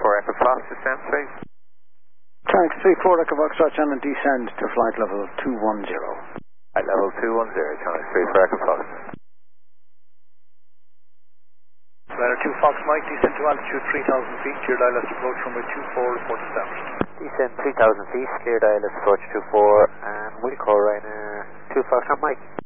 Echo Fox, descend please. Tank 34 Echo Foxtrot, Shannon, descend to flight level 210. Flight level 210, Tank 34 Echo Fox. Ladder 2 Fox Mike, descend to altitude 3,000 feet, cleared ILS approach runway 24, report established. Descend 3,000 feet, cleared ILS approach 24, and we'll call Ryanair 2 Fox Mike.